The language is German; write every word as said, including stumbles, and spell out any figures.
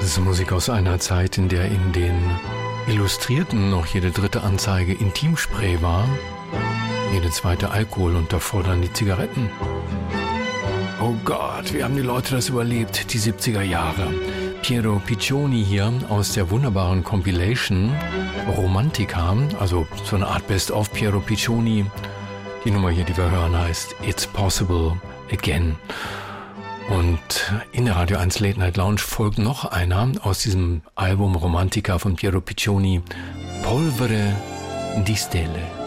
Das ist Musik aus einer Zeit, in der in den Illustrierten noch jede dritte Anzeige Intimspray war, jede zweite Alkohol und davor dann die Zigaretten. Oh Gott, wie haben die Leute das überlebt, die siebziger Jahre? Piero Piccioni hier aus der wunderbaren Compilation Romantica, also so eine Art Best-of Piero Piccioni. Die Nummer hier, die wir hören, heißt It's Possible Again. Und in der Radio eins Late Night Lounge folgt noch einer aus diesem Album Romantica von Piero Piccioni, Polvere di Stelle.